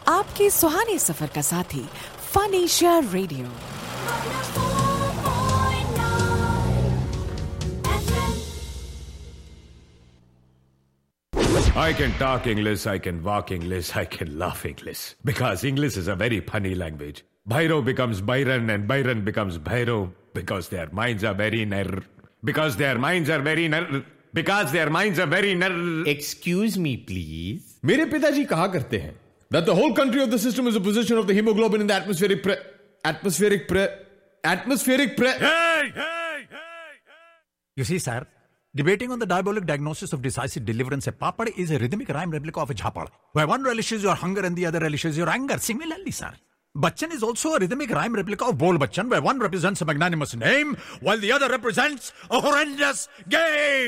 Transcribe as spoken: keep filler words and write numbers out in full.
आपके सुहाने सफर का साथी fun Asia radio. I can talk English, I can walk English, I can laugh English. Because English is a very funny language. Bhairo becomes Byron and Byron becomes Bhairo because their minds are very ner. Because their minds are very ner. Because their minds are very ner. Excuse me, please. मेरे पिताजी कहा करते हैं that the whole country of the system is a position of the hemoglobin in the atmospheric pre... atmospheric pre... atmospheric pre... Hey, hey, hey, hey. You see, sir, debating on the diabolic diagnosis of decisive deliverance, a papad is a rhythmic rhyme replica of a jhapad, where one relishes your hunger and the other relishes your anger. Similarly, sir, Bachchan is also a rhythmic rhyme replica of Bol Bachchan, where one represents a magnanimous name, while the other represents a horrendous game.